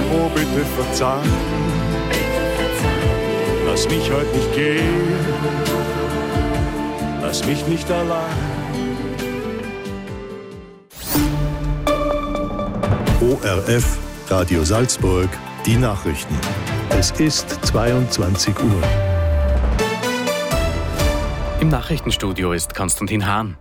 Oh, bitte verzeih, lass mich heute nicht gehen, lass mich nicht allein. ORF, Radio Salzburg, die Nachrichten. Es ist 22 Uhr. Im Nachrichtenstudio ist Konstantin Hahn.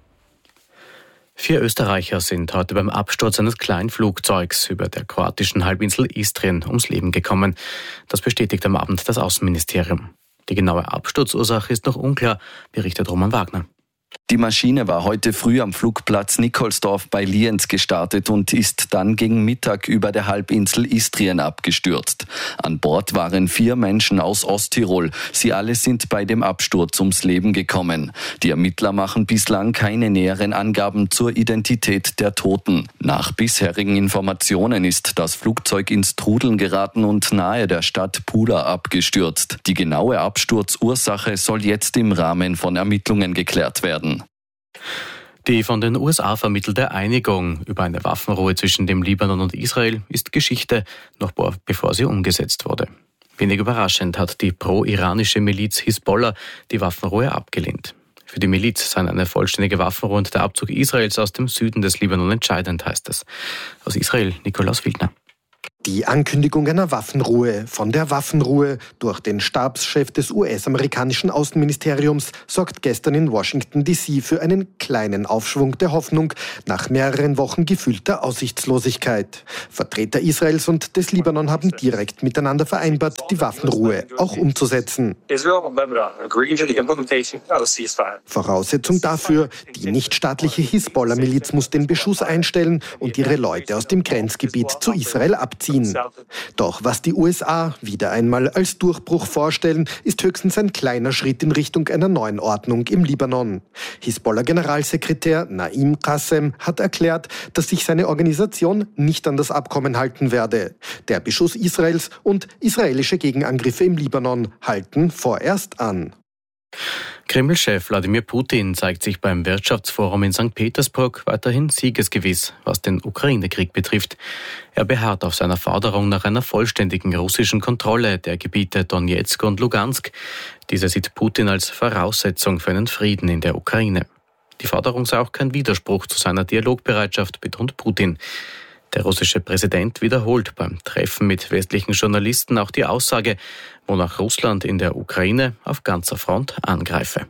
4 Österreicher sind heute beim Absturz eines kleinen Flugzeugs über der kroatischen Halbinsel Istrien ums Leben gekommen. Das bestätigt am Abend das Außenministerium. Die genaue Absturzursache ist noch unklar, berichtet Roman Wagner. Die Maschine war heute früh am Flugplatz Nikolsdorf bei Lienz gestartet und ist dann gegen Mittag über der Halbinsel Istrien abgestürzt. An Bord waren 4 Menschen aus Osttirol. Sie alle sind bei dem Absturz ums Leben gekommen. Die Ermittler machen bislang keine näheren Angaben zur Identität der Toten. Nach bisherigen Informationen ist das Flugzeug ins Trudeln geraten und nahe der Stadt Pula abgestürzt. Die genaue Absturzursache soll jetzt im Rahmen von Ermittlungen geklärt werden. Die von den USA vermittelte Einigung über eine Waffenruhe zwischen dem Libanon und Israel ist Geschichte, noch bevor sie umgesetzt wurde. Wenig überraschend hat die pro-iranische Miliz Hisbollah die Waffenruhe abgelehnt. Für die Miliz seien eine vollständige Waffenruhe und der Abzug Israels aus dem Süden des Libanon entscheidend, heißt es. Aus Israel, Nikolaus Wildner. Die Ankündigung einer Waffenruhe von der Waffenruhe durch den Stabschef des US-amerikanischen Außenministeriums sorgt gestern in Washington D.C. für einen kleinen Aufschwung der Hoffnung nach mehreren Wochen gefühlter Aussichtslosigkeit. Vertreter Israels und des Libanon haben direkt miteinander vereinbart, die Waffenruhe auch umzusetzen. Voraussetzung dafür, die nichtstaatliche Hisbollah-Miliz muss den Beschuss einstellen und ihre Leute aus dem Grenzgebiet zu Israel abziehen. Doch was die USA wieder einmal als Durchbruch vorstellen, ist höchstens ein kleiner Schritt in Richtung einer neuen Ordnung im Libanon. Hisbollah-Generalsekretär Naim Qassem hat erklärt, dass sich seine Organisation nicht an das Abkommen halten werde. Der Beschuss Israels und israelische Gegenangriffe im Libanon halten vorerst an. Kreml-Chef Wladimir Putin zeigt sich beim Wirtschaftsforum in St. Petersburg weiterhin siegesgewiss, was den Ukraine-Krieg betrifft. Er beharrt auf seiner Forderung nach einer vollständigen russischen Kontrolle der Gebiete Donetsk und Lugansk. Diese sieht Putin als Voraussetzung für einen Frieden in der Ukraine. Die Forderung sei auch kein Widerspruch zu seiner Dialogbereitschaft, betont Putin. Der russische Präsident wiederholt beim Treffen mit westlichen Journalisten auch die Aussage, wonach Russland in der Ukraine auf ganzer Front angreife.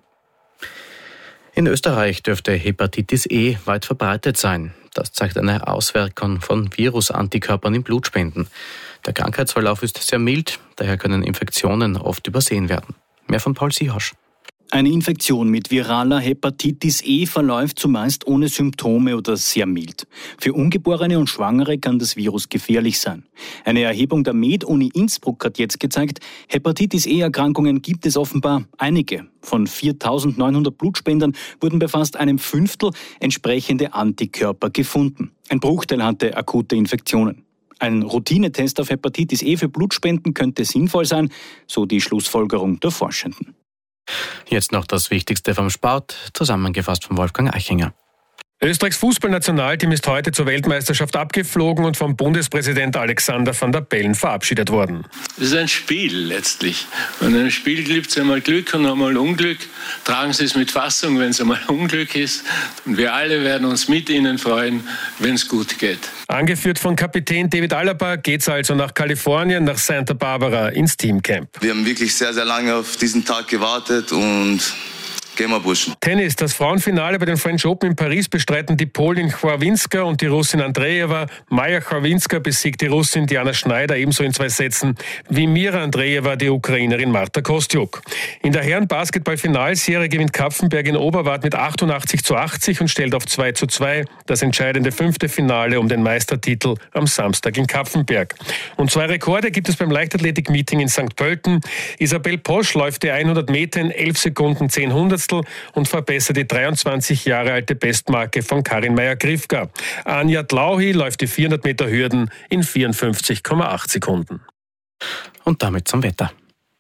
In Österreich dürfte Hepatitis E weit verbreitet sein. Das zeigt eine Auswirkung von Virusantikörpern in Blutspenden. Der Krankheitsverlauf ist sehr mild, daher können Infektionen oft übersehen werden. Mehr von Paul Siehosch. Eine Infektion mit viraler Hepatitis E verläuft zumeist ohne Symptome oder sehr mild. Für Ungeborene und Schwangere kann das Virus gefährlich sein. Eine Erhebung der Med-Uni Innsbruck hat jetzt gezeigt, Hepatitis E-Erkrankungen gibt es offenbar einige. Von 4.900 Blutspendern wurden bei fast einem Fünftel entsprechende Antikörper gefunden. Ein Bruchteil hatte akute Infektionen. Ein Routinetest auf Hepatitis E für Blutspenden könnte sinnvoll sein, so die Schlussfolgerung der Forschenden. Jetzt noch das Wichtigste vom Sport, zusammengefasst von Wolfgang Eichinger. Österreichs Fußballnationalteam ist heute zur Weltmeisterschaft abgeflogen und vom Bundespräsident Alexander Van der Bellen verabschiedet worden. Es ist ein Spiel letztlich. Und in einem Spiel gibt es einmal Glück und einmal Unglück. Tragen Sie es mit Fassung, wenn es einmal Unglück ist. Und wir alle werden uns mit Ihnen freuen, wenn es gut geht. Angeführt von Kapitän David Alaba geht es also nach Kalifornien, nach Santa Barbara ins Teamcamp. Wir haben wirklich sehr, sehr lange auf diesen Tag gewartet und gehen wir Burschen. Tennis. Das Frauenfinale bei den French Open in Paris bestreiten die Polin Chwawinska und die Russin Andreeva. Maja Chwawinska besiegt die Russin Diana Schneider ebenso in 2 Sätzen wie Mira Andreeva, die Ukrainerin Marta Kostyuk. In der Herren-Basketball-Finalserie gewinnt Kapfenberg in Oberwart mit 88:80 und stellt auf 2:2 das entscheidende 5. Finale um den Meistertitel am Samstag in Kapfenberg. Und 2 Rekorde gibt es beim Leichtathletik-Meeting in St. Pölten. Isabel Posch läuft die 100 Meter in 11 Sekunden 10 Hundertstel und verbessert die 23 Jahre alte Bestmarke von Karin Meyer-Grifka. Anja Tlauhi läuft die 400 Meter Hürden in 54,8 Sekunden. Und damit zum Wetter.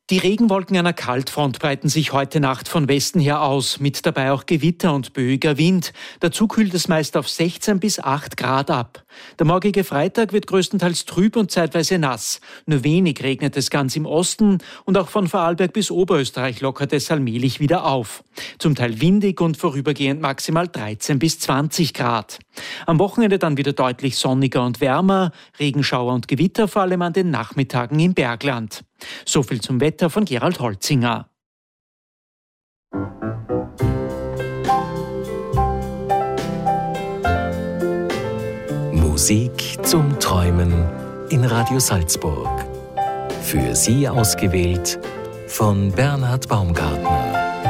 Die Regenwolken einer Kaltfront breiten sich heute Nacht von Westen her aus, mit dabei auch Gewitter und böiger Wind. Dazu kühlt es meist auf 16 bis 8 Grad ab. Der morgige Freitag wird größtenteils trüb und zeitweise nass. Nur wenig regnet es ganz im Osten und auch von Vorarlberg bis Oberösterreich lockert es allmählich wieder auf. Zum Teil windig und vorübergehend maximal 13 bis 20 Grad. Am Wochenende dann wieder deutlich sonniger und wärmer, Regenschauer und Gewitter vor allem an den Nachmittagen im Bergland. So viel zum Wetter von Gerald Holzinger. Musik zum Träumen in Radio Salzburg. Für Sie ausgewählt von Bernhard Baumgartner.